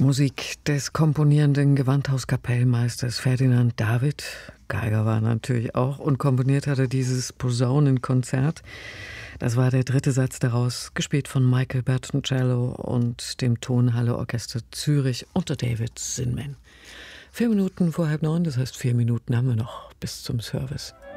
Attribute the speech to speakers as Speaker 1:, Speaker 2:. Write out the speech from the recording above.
Speaker 1: Musik des komponierenden Gewandhauskapellmeisters Ferdinand David. Geiger war natürlich auch und komponiert hatte dieses Posaunenkonzert. Das war der dritte Satz daraus, gespielt von Michael Bertoncello und dem Tonhalle-Orchester Zürich unter David Zinman. 4 Minuten vor 8:30, das heißt 4 Minuten haben wir noch bis zum Service.